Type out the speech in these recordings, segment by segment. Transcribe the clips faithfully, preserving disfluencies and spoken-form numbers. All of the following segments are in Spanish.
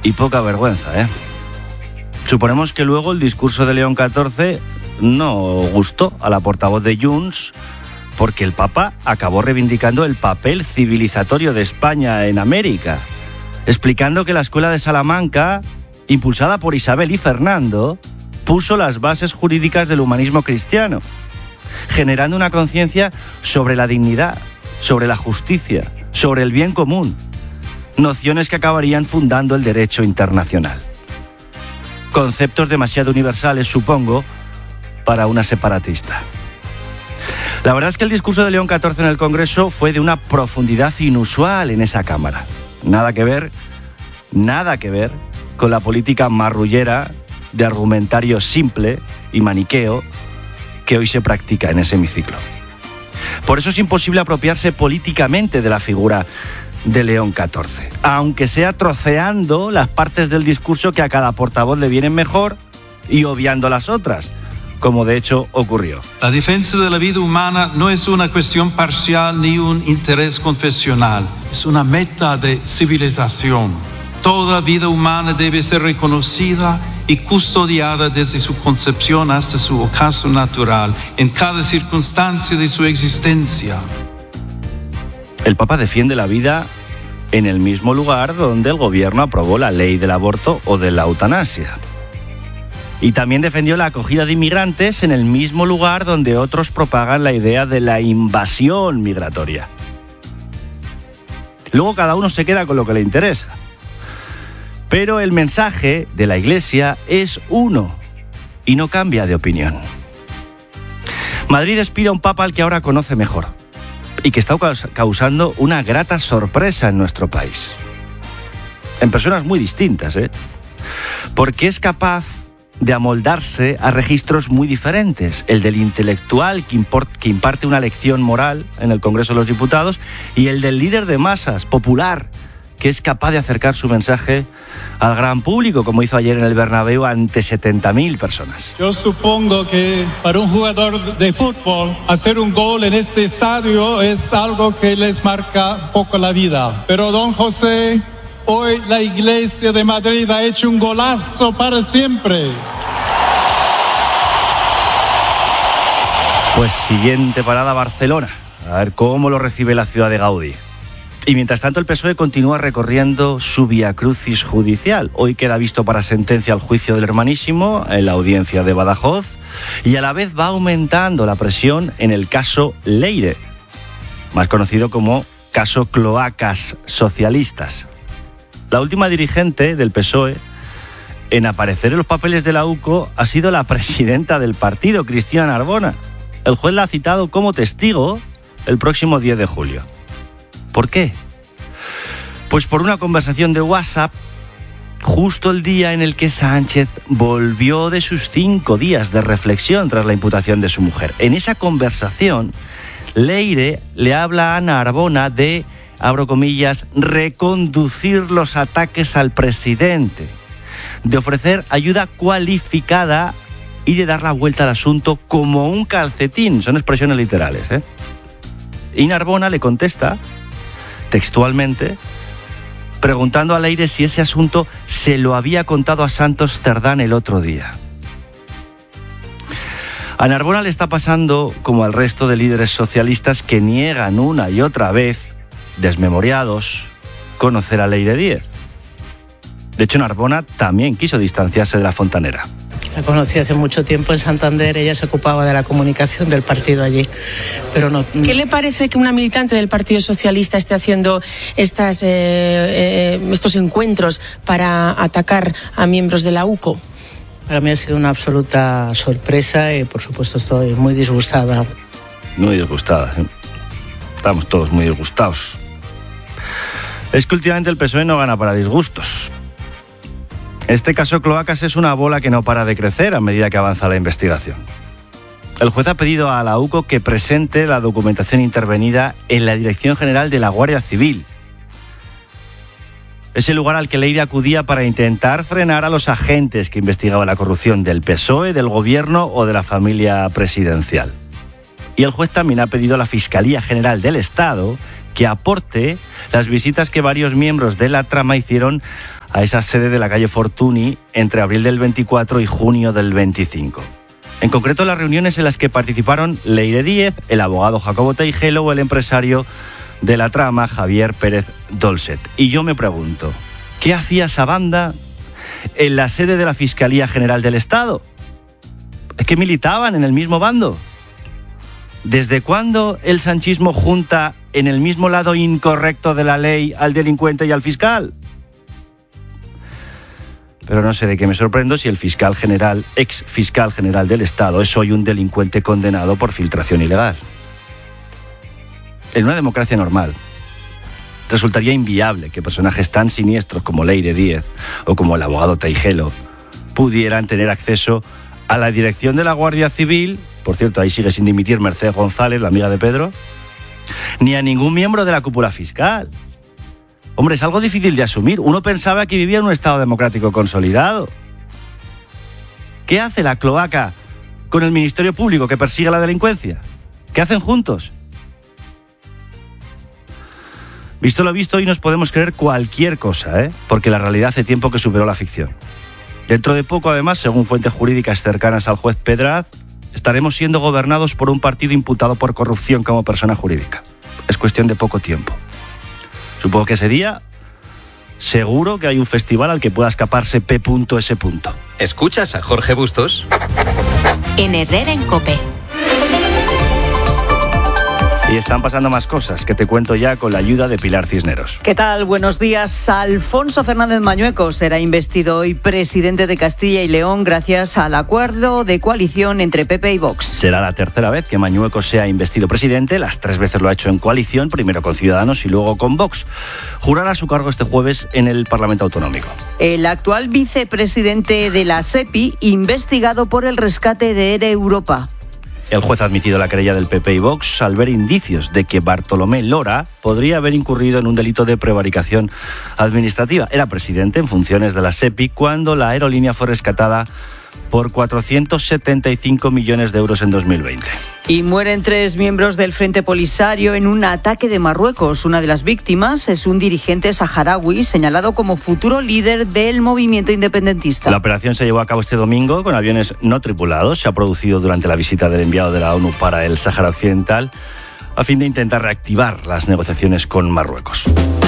Y poca vergüenza, ¿eh? Suponemos que luego el discurso de León catorce no gustó a la portavoz de Junts, porque el Papa acabó reivindicando el papel civilizatorio de España en América, explicando que la escuela de Salamanca, impulsada por Isabel y Fernando, puso las bases jurídicas del humanismo cristiano, generando una conciencia sobre la dignidad, sobre la justicia, sobre el bien común, nociones que acabarían fundando el derecho internacional. Conceptos demasiado universales, supongo, para una separatista. La verdad es que el discurso de León catorce en el Congreso fue de una profundidad inusual en esa Cámara. Nada que ver, nada que ver con la política marrullera de argumentario simple y maniqueo que hoy se practica en ese hemiciclo. Por eso es imposible apropiarse políticamente de la figura de León catorce, aunque sea troceando las partes del discurso que a cada portavoz le vienen mejor y obviando las otras, como de hecho ocurrió. La defensa de la vida humana no es una cuestión parcial ni un interés confesional, es una meta de civilización. Toda vida humana debe ser reconocida y custodiada desde su concepción hasta su ocaso natural, en cada circunstancia de su existencia. El Papa defiende la vida en el mismo lugar donde el gobierno aprobó la ley del aborto o de la eutanasia. Y también defendió la acogida de inmigrantes en el mismo lugar donde otros propagan la idea de la invasión migratoria. Luego cada uno se queda con lo que le interesa. Pero el mensaje de la Iglesia es uno y no cambia de opinión. Madrid despide a un papa al que ahora conoce mejor y que está causando una grata sorpresa en nuestro país. En personas muy distintas, ¿eh? Porque es capaz de amoldarse a registros muy diferentes, el del intelectual que, import, que imparte una lección moral en el Congreso de los Diputados y el del líder de masas, popular, que es capaz de acercar su mensaje al gran público, como hizo ayer en el Bernabéu ante setenta mil personas. Yo supongo que para un jugador de fútbol hacer un gol en este estadio es algo que les marca un poco la vida. Pero don José, hoy la Iglesia de Madrid ha hecho un golazo para siempre. Pues siguiente parada, Barcelona. A ver cómo lo recibe la ciudad de Gaudí. Y mientras tanto el P S O E continúa recorriendo su viacrucis judicial. Hoy queda visto para sentencia el juicio del Hermanísimo en la audiencia de Badajoz y a la vez va aumentando la presión en el caso Leire, más conocido como caso Cloacas Socialistas. La última dirigente del P S O E en aparecer en los papeles de la U C O ha sido la presidenta del partido, Cristina Narbona. El juez la ha citado como testigo el próximo diez de julio. ¿Por qué? Pues por una conversación de WhatsApp justo el día en el que Sánchez volvió de sus cinco días de reflexión tras la imputación de su mujer. En esa conversación, Leire le habla a Narbona de, abro comillas, reconducir los ataques al presidente, de ofrecer ayuda cualificada y de dar la vuelta al asunto como un calcetín. Son expresiones literales, ¿eh? Y Narbona le contesta textualmente, preguntando a Leire si ese asunto se lo había contado a Santos Cerdán el otro día. A Narbona le está pasando como al resto de líderes socialistas que niegan una y otra vez, desmemoriados, conocer a Leire Díez. De hecho, Narbona también quiso distanciarse de la fontanera. La conocí hace mucho tiempo en Santander, ella se ocupaba de la comunicación del partido allí, pero no... ¿Qué le parece que una militante del Partido Socialista esté haciendo estas, eh, eh, estos encuentros para atacar a miembros de la U C O? Para mí ha sido una absoluta sorpresa y por supuesto estoy muy disgustada. Muy disgustada, ¿eh? Estamos todos muy disgustados. Es que últimamente el P S O E no gana para disgustos. Este caso Cloacas es una bola que no para de crecer a medida que avanza la investigación. El juez ha pedido a la U C O que presente la documentación intervenida en la Dirección General de la Guardia Civil. Es el lugar al que Leire acudía para intentar frenar a los agentes que investigaban la corrupción del P S O E, del gobierno o de la familia presidencial. Y el juez también ha pedido a la Fiscalía General del Estado que aporte las visitas que varios miembros de la trama hicieron a esa sede de la calle Fortuny entre abril del veinticuatro y junio del veinticinco. En concreto, las reuniones en las que participaron Leire Díez, el abogado Jacobo Teijelo o el empresario de la trama Javier Pérez Dolcet. Y yo me pregunto, ¿qué hacía esa banda en la sede de la Fiscalía General del Estado? ¿Es que militaban en el mismo bando? ¿Desde cuándo el sanchismo junta en el mismo lado incorrecto de la ley al delincuente y al fiscal? Pero no sé de qué me sorprendo si el fiscal general, ex fiscal general del Estado, es hoy un delincuente condenado por filtración ilegal. En una democracia normal, resultaría inviable que personajes tan siniestros como Leire Díez o como el abogado Teijelo pudieran tener acceso a la dirección de la Guardia Civil, por cierto, ahí sigue sin dimitir Mercedes González, la amiga de Pedro, ni a ningún miembro de la cúpula fiscal. Hombre, es algo difícil de asumir. Uno pensaba que vivía en un Estado democrático consolidado. ¿Qué hace la cloaca con el Ministerio Público que persigue la delincuencia? ¿Qué hacen juntos? Visto lo visto, hoy nos podemos creer cualquier cosa, ¿eh? Porque la realidad hace tiempo que superó la ficción. Dentro de poco, además, según fuentes jurídicas cercanas al juez Pedraz, estaremos siendo gobernados por un partido imputado por corrupción como persona jurídica. Es cuestión de poco tiempo. Supongo que ese día, seguro que hay un festival al que pueda escaparse P S. ¿Escuchas a Jorge Bustos? En Herrera en COPE. Y están pasando más cosas que te cuento ya con la ayuda de Pilar Cisneros. ¿Qué tal? Buenos días. Alfonso Fernández Mañueco será investido hoy presidente de Castilla y León gracias al acuerdo de coalición entre P P y Vox. Será la tercera vez que Mañueco sea investido presidente. Las tres veces lo ha hecho en coalición, primero con Ciudadanos y luego con Vox. Jurará su cargo este jueves en el Parlamento Autonómico. El actual vicepresidente de la SEPI, investigado por el rescate de ERE Europa. El juez ha admitido la querella del P P y Vox al ver indicios de que Bartolomé Lora podría haber incurrido en un delito de prevaricación administrativa. Era presidente en funciones de la SEPI cuando la aerolínea fue rescatada por cuatrocientos setenta y cinco millones de euros en dos mil veinte. Y mueren tres miembros del Frente Polisario en un ataque de Marruecos. Una de las víctimas es un dirigente saharaui señalado como futuro líder del movimiento independentista. La operación se llevó a cabo este domingo con aviones no tripulados. Se ha producido durante la visita del enviado de la ONU para el Sáhara Occidental a fin de intentar reactivar las negociaciones con Marruecos.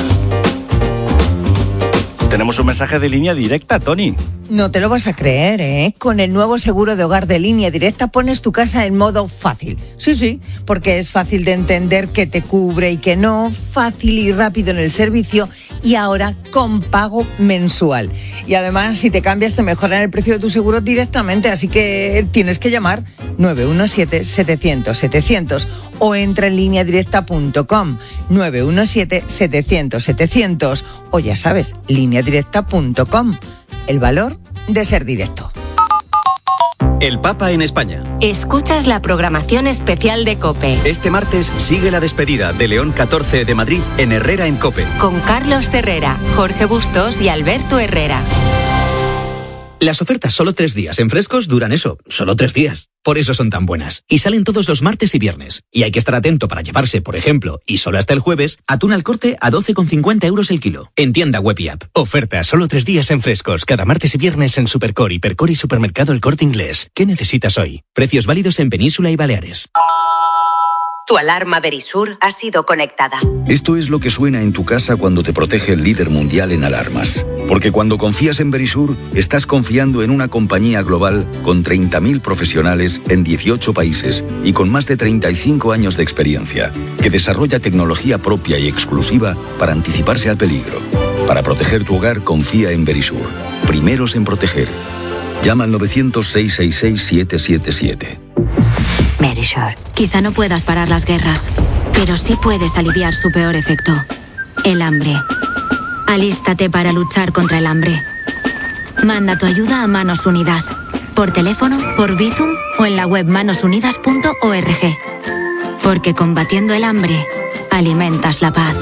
Tenemos un mensaje de Línea Directa, Tony. No te lo vas a creer, ¿eh? Con el nuevo seguro de hogar de Línea Directa pones tu casa en modo fácil. Sí, sí, porque es fácil de entender qué te cubre y qué no, fácil y rápido en el servicio y ahora con pago mensual. Y además, si te cambias, te mejoran el precio de tu seguro directamente, así que tienes que llamar nueve uno siete, setecientos, setecientos o entra en línea directa punto com, nueve uno siete, setecientos, setecientos o ya sabes, línea directa punto com. El valor de ser directo. El Papa en España. Escuchas la programación especial de COPE. Este martes sigue la despedida de León catorce de Madrid en Herrera en COPE. Con Carlos Herrera, Jorge Bustos y Alberto Herrera. Las ofertas solo tres días en Frescos duran eso, solo tres días. Por eso son tan buenas. Y salen todos los martes y viernes. Y hay que estar atento para llevarse, por ejemplo, y solo hasta el jueves, atún al corte a doce con cincuenta euros el kilo. En tienda web y app. Oferta solo tres días en Frescos. Cada martes y viernes en Supercore, Hipercore y Supermercado El Corte Inglés. ¿Qué necesitas hoy? Precios válidos en Península y Baleares. Tu alarma Verisur ha sido conectada. Esto es lo que suena en tu casa cuando te protege el líder mundial en alarmas. Porque cuando confías en Verisur, estás confiando en una compañía global con treinta mil profesionales en dieciocho países y con más de treinta y cinco años de experiencia, que desarrolla tecnología propia y exclusiva para anticiparse al peligro. Para proteger tu hogar, confía en Verisur. Primeros en proteger. Llama al novecientos, seiscientos sesenta y seis, siete siete siete. Verisur. Quizá no puedas parar las guerras, pero sí puedes aliviar su peor efecto, el hambre. Alístate para luchar contra el hambre. Manda tu ayuda a Manos Unidas, por teléfono, por Bizum o en la web manos unidas punto org. Porque combatiendo el hambre, alimentas la paz.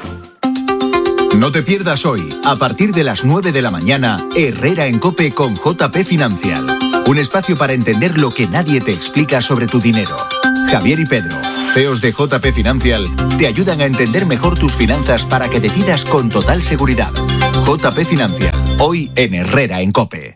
No te pierdas hoy, a partir de las nueve de la mañana, Herrera en COPE con J P Financial. Un espacio para entender lo que nadie te explica sobre tu dinero. Javier y Pedro, C E Os de J P Financial te ayudan a entender mejor tus finanzas para que decidas con total seguridad. J P Financial, hoy en Herrera en COPE.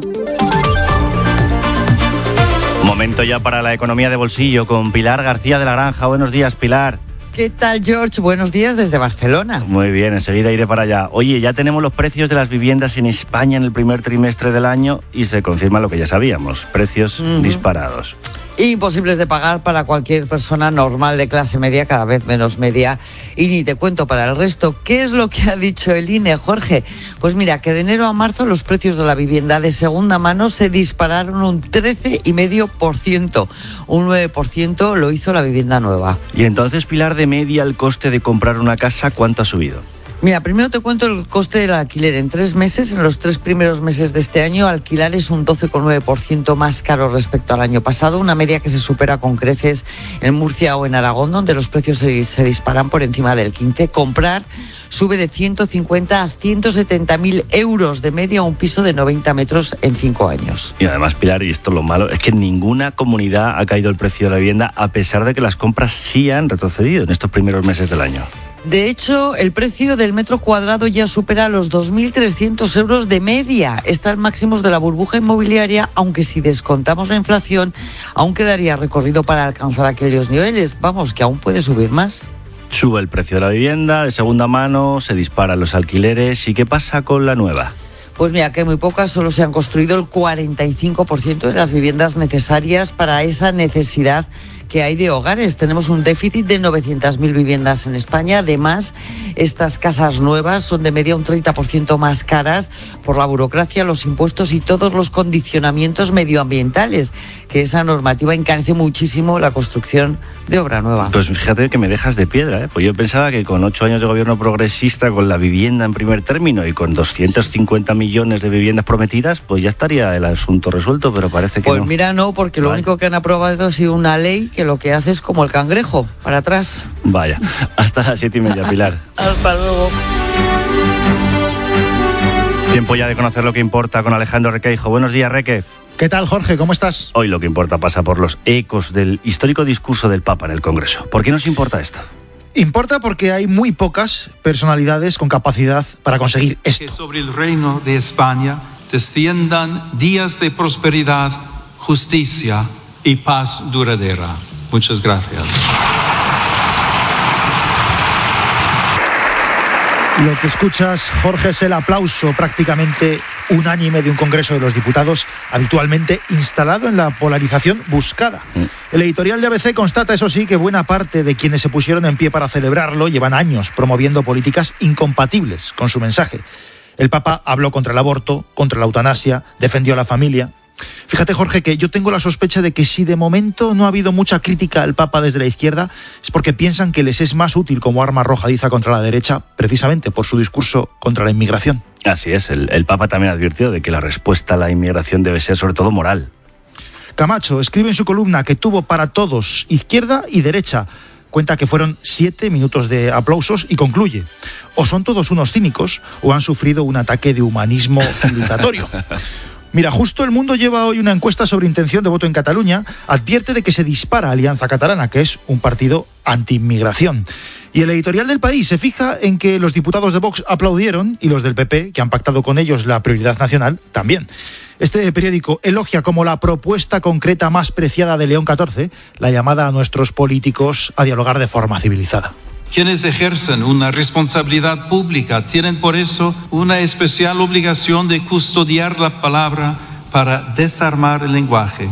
Momento ya para la economía de bolsillo con Pilar García de la Granja. Buenos días, Pilar. ¿Qué tal, George? Buenos días desde Barcelona. Muy bien, enseguida iré para allá. Oye, ya tenemos los precios de las viviendas en España en el primer trimestre del año y se confirma lo que ya sabíamos, precios uh-huh. disparados. Imposibles de pagar para cualquier persona normal de clase media, cada vez menos media. Y ni te cuento para el resto. ¿Qué es lo que ha dicho el I N E, Jorge? Pues mira, que de enero a marzo los precios de la vivienda de segunda mano se dispararon un trece coma cinco por ciento. Un nueve por ciento lo hizo la vivienda nueva. Y entonces, Pilar, de media el coste de comprar una casa, ¿cuánto ha subido? Mira, primero te cuento el coste del alquiler. En tres meses, en los tres primeros meses de este año, alquilar es un doce coma nueve por ciento más caro respecto al año pasado, una media que se supera con creces en Murcia o en Aragón, donde los precios se, se disparan por encima del quince. Comprar sube de ciento cincuenta a ciento setenta mil euros de media un piso de noventa metros en cinco años. Y además, Pilar, y esto es lo malo, es que en ninguna comunidad ha caído el precio de la vivienda, a pesar de que las compras sí han retrocedido en estos primeros meses del año. De hecho, el precio del metro cuadrado ya supera los dos mil trescientos euros de media. Está en máximos de la burbuja inmobiliaria, aunque si descontamos la inflación, aún quedaría recorrido para alcanzar aquellos niveles. Vamos, que aún puede subir más. Sube el precio de la vivienda de segunda mano, se disparan los alquileres. ¿Y qué pasa con la nueva? Pues mira, que muy pocas, solo se han construido el cuarenta y cinco por ciento de las viviendas necesarias para esa necesidad que hay de hogares. Tenemos un déficit de novecientas mil viviendas en España. Además, estas casas nuevas son de media un treinta por ciento más caras por la burocracia, los impuestos y todos los condicionamientos medioambientales, que esa normativa encarece muchísimo la construcción de obra nueva. Pues fíjate que me dejas de piedra, ¿eh? Pues yo pensaba que con ocho años de gobierno progresista, con la vivienda en primer término y con doscientos cincuenta millones de viviendas prometidas, pues ya estaría el asunto resuelto, pero parece que pues no. Pues mira, no, porque lo vale. único que han aprobado ha sido una ley que lo que hace es como el cangrejo, para atrás. Vaya, hasta las siete y media, Pilar. Hasta luego. Tiempo ya de conocer lo que importa con Alejandro Requeijo. Buenos días, Reque. ¿Qué tal, Jorge? ¿Cómo estás? Hoy lo que importa pasa por los ecos del histórico discurso del Papa en el Congreso. ¿Por qué nos importa esto? Importa porque hay muy pocas personalidades con capacidad para conseguir esto. Que sobre el reino de España desciendan días de prosperidad, justicia y paz duradera. Muchas gracias. Lo que escuchas, Jorge, es el aplauso prácticamente unánime de un Congreso de los Diputados habitualmente instalado en la polarización buscada. Mm. El editorial de A B C constata, eso sí, que buena parte de quienes se pusieron en pie para celebrarlo llevan años promoviendo políticas incompatibles con su mensaje. El Papa habló contra el aborto, contra la eutanasia, defendió a la familia. Fíjate, Jorge, que yo tengo la sospecha de que si de momento no ha habido mucha crítica al Papa desde la izquierda, es porque piensan que les es más útil como arma arrojadiza contra la derecha, precisamente por su discurso contra la inmigración. Así es, el, el Papa también advirtió de que la respuesta a la inmigración debe ser sobre todo moral. Camacho escribe en su columna que tuvo para todos, izquierda y derecha. Cuenta que fueron siete minutos de aplausos y concluye: o son todos unos cínicos o han sufrido un ataque de humanismo civilizatorio. Mira, justo El Mundo lleva hoy una encuesta sobre intención de voto en Cataluña. Advierte de que se dispara Alianza Catalana, que es un partido anti-inmigración. Y el editorial del País se fija en que los diputados de Vox aplaudieron y los del P P, que han pactado con ellos la prioridad nacional, también. Este periódico elogia como la propuesta concreta más preciada de León catorce, la llamada a nuestros políticos a dialogar de forma civilizada. Quienes ejercen una responsabilidad pública tienen por eso una especial obligación de custodiar la palabra para desarmar el lenguaje.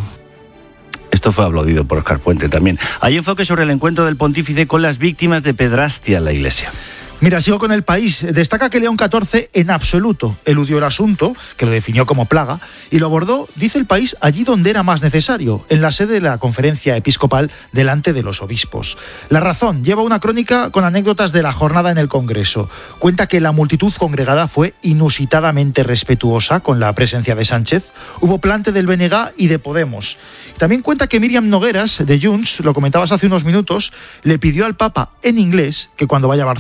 Esto fue aplaudido por Óscar Puente también. Hay enfoque sobre el encuentro del pontífice con las víctimas de pedrastia en la Iglesia. Mira, sigo con El País. Destaca que León catorce en absoluto eludió el asunto, que lo definió como plaga, y lo abordó, dice El País, allí donde era más necesario, en la sede de la conferencia episcopal delante de los obispos. La Razón lleva una crónica con anécdotas de la jornada en el Congreso. Cuenta que la multitud congregada fue inusitadamente respetuosa con la presencia de Sánchez. Hubo plante del B N G y de Podemos. También cuenta que Míriam Nogueras, de Junts, lo comentabas hace unos minutos, le pidió al Papa en inglés que cuando vaya a Barcelona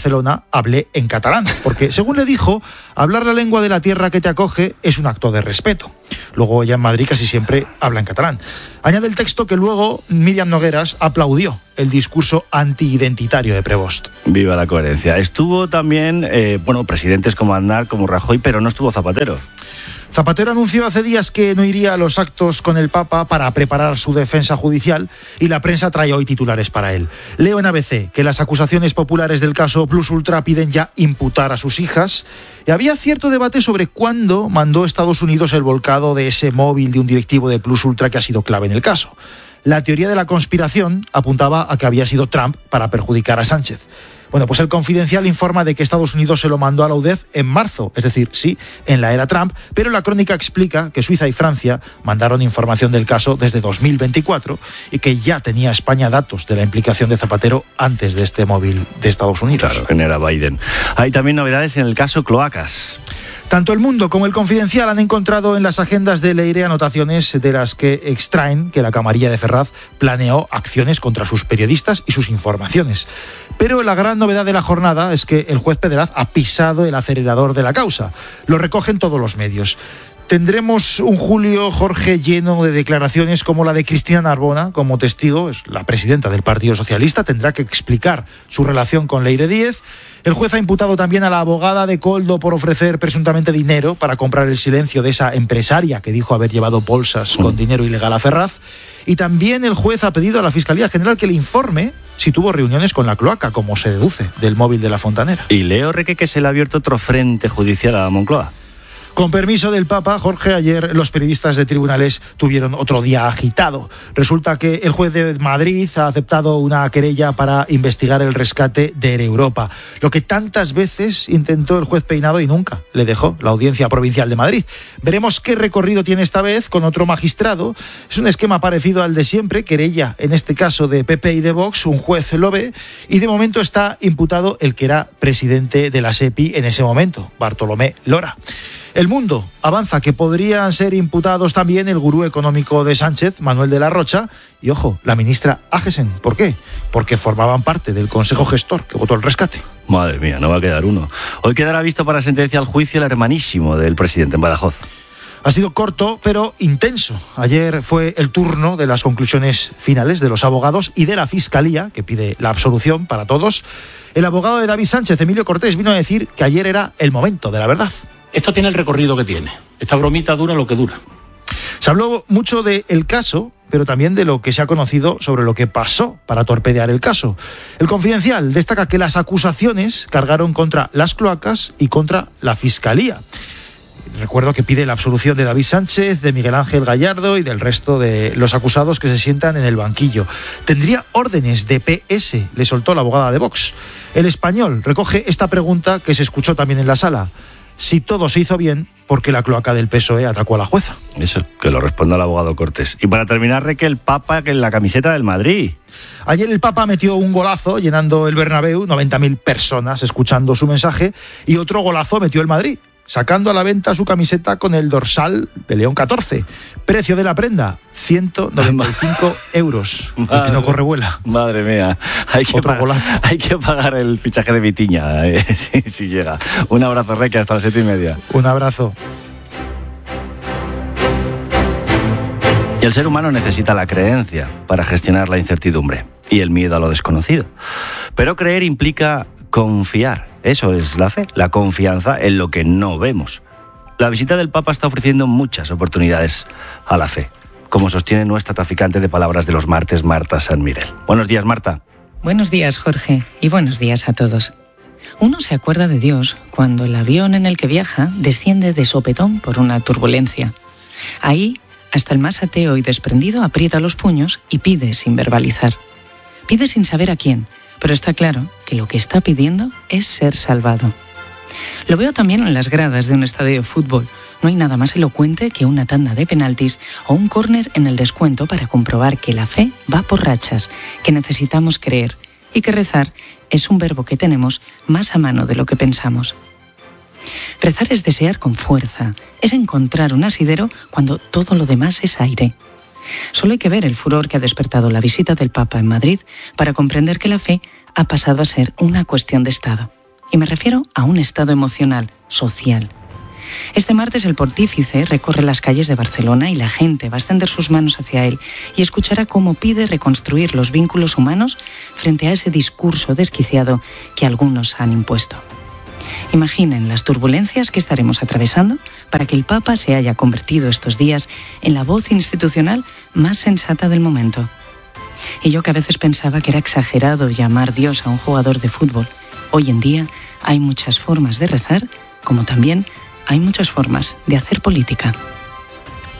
hablé en catalán, porque según le dijo, hablar la lengua de la tierra que te acoge es un acto de respeto. Luego ella en Madrid casi siempre habla en catalán. Añade el texto que luego Míriam Nogueras aplaudió el discurso antiidentitario de Prevost. Viva la coherencia. Estuvo también, eh, bueno, presidentes como Aznar, como Rajoy, pero no estuvo Zapatero. Zapatero anunció hace días que no iría a los actos con el Papa para preparar su defensa judicial y la prensa trae hoy titulares para él. Leo en A B C que las acusaciones populares del caso Plus Ultra piden ya imputar a sus hijas y había cierto debate sobre cuándo mandó Estados Unidos el volcado de ese móvil de un directivo de Plus Ultra que ha sido clave en el caso. La teoría de la conspiración apuntaba a que había sido Trump para perjudicar a Sánchez. Bueno, pues el Confidencial informa de que Estados Unidos se lo mandó a la U D E F en marzo, es decir, sí, en la era Trump, pero la crónica explica que Suiza y Francia mandaron información del caso desde dos mil veinticuatro y que ya tenía España datos de la implicación de Zapatero antes de este móvil de Estados Unidos. Claro, en era Biden. Hay también novedades en el caso Cloacas. Tanto El Mundo como El Confidencial han encontrado en las agendas de Leire anotaciones de las que extraen que la camarilla de Ferraz planeó acciones contra sus periodistas y sus informaciones. Pero la gran novedad de la jornada es que el juez Pedraz ha pisado el acelerador de la causa. Lo recogen todos los medios. Tendremos un julio, Jorge, lleno de declaraciones como la de Cristina Narbona, como testigo, es la presidenta del Partido Socialista, tendrá que explicar su relación con Leire Díez. El juez ha imputado también a la abogada de Koldo por ofrecer presuntamente dinero para comprar el silencio de esa empresaria que dijo haber llevado bolsas con dinero ilegal a Ferraz. Y también el juez ha pedido a la Fiscalía General que le informe si tuvo reuniones con la cloaca, como se deduce del móvil de la Fontanera. Y leo, Reque, que se le ha abierto otro frente judicial a Moncloa. Con permiso del Papa, Jorge, ayer los periodistas de tribunales tuvieron otro día agitado. Resulta que el juez de Madrid ha aceptado una querella para investigar el rescate de Air Europa, lo que tantas veces intentó el juez Peinado y nunca le dejó la Audiencia Provincial de Madrid. Veremos qué recorrido tiene esta vez con otro magistrado. Es un esquema parecido al de siempre, querella en este caso de P P y de Vox, un juez lo ve y de momento está imputado el que era presidente de la SEPI en ese momento, Bartolomé Lora. El Mundo avanza que podrían ser imputados también el gurú económico de Sánchez, Manuel de la Rocha, y ojo, la ministra Ágesen. ¿Por qué? Porque formaban parte del Consejo Gestor que votó el rescate. Madre mía, no va a quedar uno. Hoy quedará visto para sentencia al juicio el hermanísimo del presidente en Badajoz. Ha sido corto, pero intenso. Ayer fue el turno de las conclusiones finales de los abogados y de la Fiscalía, que pide la absolución para todos. El abogado de David Sánchez, Emilio Cortés, vino a decir que ayer era el momento de la verdad. Esto tiene el recorrido que tiene. Esta bromita dura lo que dura. Se habló mucho del caso, pero también de lo que se ha conocido sobre lo que pasó para torpedear el caso. El Confidencial destaca que las acusaciones cargaron contra las cloacas y contra la Fiscalía. Recuerdo que pide la absolución de David Sánchez, de Miguel Ángel Gallardo y del resto de los acusados que se sientan en el banquillo. Tendría órdenes de P S, le soltó la abogada de Vox. El Español recoge esta pregunta que se escuchó también en la sala. Si todo se hizo bien, ¿por qué la cloaca del P S O E atacó a la jueza? Eso, que lo responda el abogado Cortés. Y para terminar, Reque, el Papa que en la camiseta del Madrid. Ayer el Papa metió un golazo llenando el Bernabéu, noventa mil personas escuchando su mensaje, y otro golazo metió el Madrid, sacando a la venta su camiseta con el dorsal de León catorce. Precio de la prenda, ciento noventa y cinco euros. Madre, el que no corre vuela. Madre mía. Hay que, Otro pagar, hay que pagar el fichaje de Vitiña, eh, si, si llega. Un abrazo, Reque, hasta las siete y media. Un abrazo. Y el ser humano necesita la creencia para gestionar la incertidumbre y el miedo a lo desconocido. Pero creer implica confiar. Eso es la fe, la confianza en lo que no vemos. La visita del Papa está ofreciendo muchas oportunidades a la fe, como sostiene nuestra traficante de palabras de los martes, Marta San Miguel. Buenos días, Marta. Buenos días, Jorge, y buenos días a todos. Uno se acuerda de Dios cuando el avión en el que viaja desciende de sopetón por una turbulencia. Ahí, hasta el más ateo y desprendido aprieta los puños y pide sin verbalizar. Pide sin saber a quién, pero está claro que lo que está pidiendo es ser salvado. Lo veo también en las gradas de un estadio de fútbol. No hay nada más elocuente que una tanda de penaltis o un córner en el descuento para comprobar que la fe va por rachas, que necesitamos creer y que rezar es un verbo que tenemos más a mano de lo que pensamos. Rezar es desear con fuerza, es encontrar un asidero cuando todo lo demás es aire. Solo hay que ver el furor que ha despertado la visita del Papa en Madrid para comprender que la fe ha pasado a ser una cuestión de Estado. Y me refiero a un estado emocional, social. Este martes el pontífice recorre las calles de Barcelona y la gente va a extender sus manos hacia él y escuchará cómo pide reconstruir los vínculos humanos frente a ese discurso desquiciado que algunos han impuesto. Imaginen las turbulencias que estaremos atravesando para que el Papa se haya convertido estos días en la voz institucional más sensata del momento. Y yo que a veces pensaba que era exagerado llamar Dios a un jugador de fútbol, hoy en día hay muchas formas de rezar, como también hay muchas formas de hacer política.